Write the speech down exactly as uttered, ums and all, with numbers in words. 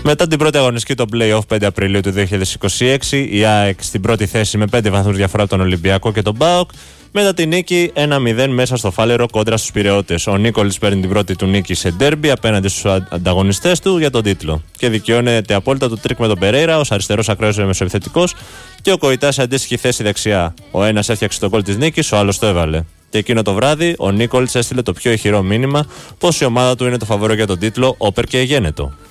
Μετά την πρώτη αγωνιστική των play-off πέντε Απριλίου του δύο χιλιάδες είκοσι έξι, η ΑΕΚ στην πρώτη θέση με πέντε βαθμούς διαφορά από τον Ολυμπιακό και τον ΠΑΟΚ. Μετά την νίκη ένα μηδέν μέσα στο Φάλαιρο κόντρα στους Πειραιώτες. Ο Νίκολης παίρνει την πρώτη του νίκη σε ντέρμπι απέναντι στους ανταγωνιστές του για τον τίτλο. Και δικαιώνεται απόλυτα το τρίκ με τον Περέιρα, ως αριστερός ακραίος μεσοεπιθετικός, και ο Κοϊτάς σε αντίστοιχη θέση δεξιά. Ο ένας έφτιαξε τον γκολ της νίκης, ο άλλος το έβαλε. Και εκείνο το βράδυ ο Νίκολης έστειλε το πιο ηχηρό μήνυμα πως η ομάδα του είναι το φαβορό για τον τίτλο, όπερ και εγένετο.